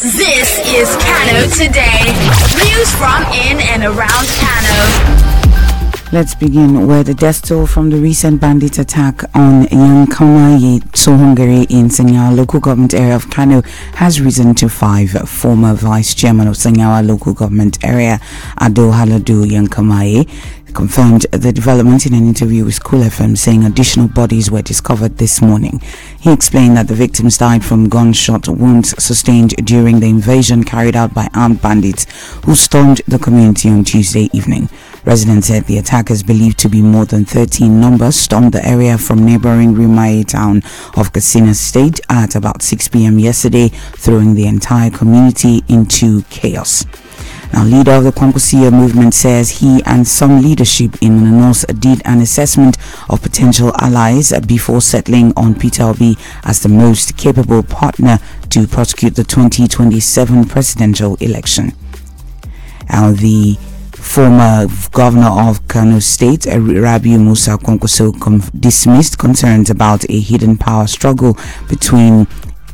This is Kano Today. News from in and around Kano. Let's begin with the death toll from the recent bandit attack on Yankomaye Sohongere in Senyawa local government area of Kano has risen to 5. Former vice chairman of Senyawa local government area, Ado Haladu Yankomaye, confirmed the development in an interview with Cool FM, saying additional bodies were discovered this morning. He explained that the victims died from gunshot wounds sustained during the invasion carried out by armed bandits who stormed the community on Tuesday evening. Residents said the attackers, believed to be more than 13 numbers, stormed the area from neighboring Rimaye town of Katsina State at about 6 p.m. yesterday, throwing the entire community into chaos. Now, leader of the Kwankwasia movement says he and some leadership in the North did an assessment of potential allies before settling on Peter Obi as the most capable partner to prosecute the 2027 presidential election. Now, the former governor of Kano State, Rabiu Musa Kwankwaso, dismissed concerns about a hidden power struggle between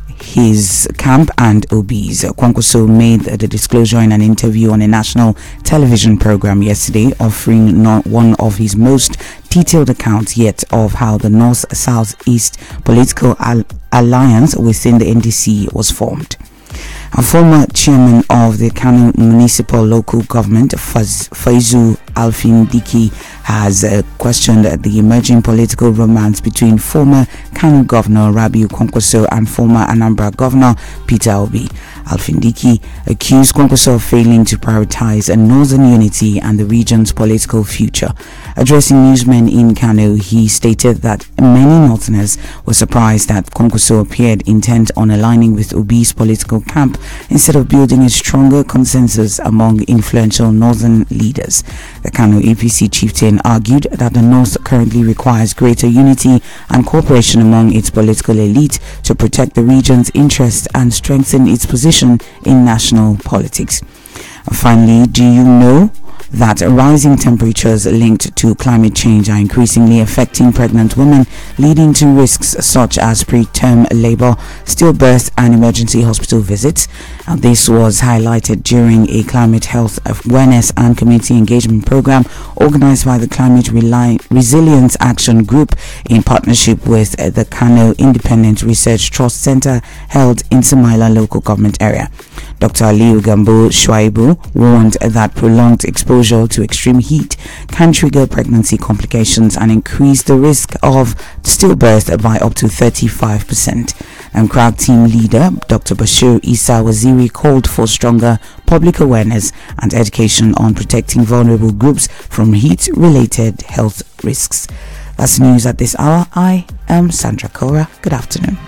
his camp and Obi's. Kwankwaso made the disclosure in an interview on a national television program yesterday, offering one of his most detailed accounts yet of how the North-South-East political alliance within the NDC was formed. A former chairman of the Kano Municipal Local Government, Faizu Alfindiki, has questioned the emerging political romance between former Kano Governor Rabiu Kwankwaso and former Anambra Governor Peter Obi. Alfindiki accused Kwankwaso of failing to prioritize a northern unity and the region's political future. Addressing newsmen in Kano, he stated that many Northerners were surprised that Kwankwaso appeared intent on aligning with Obi's political camp instead of building a stronger consensus among influential northern leaders. The Kano APC chieftain argued that the North currently requires greater unity and cooperation among its political elite to protect the region's interests and strengthen its position in national politics. Finally, do you know that rising temperatures linked to climate change are increasingly affecting pregnant women, leading to risks such as preterm labor, stillbirth, and emergency hospital visits? This was highlighted during a climate health awareness and community engagement program organized by the Climate Resilience Action Group in partnership with the Kano Independent Research Trust Center, held in Samaila local government area. Dr. Aliyu Gambo Shuaibu warned that prolonged exposure to extreme heat can trigger pregnancy complications and increase the risk of stillbirth by up to 35%. And CRAG team leader Dr. Bashir Isa Waziri called for stronger public awareness and education on protecting vulnerable groups from heat-related health risks. That's news at this hour. I am Sandra Kora. Good afternoon.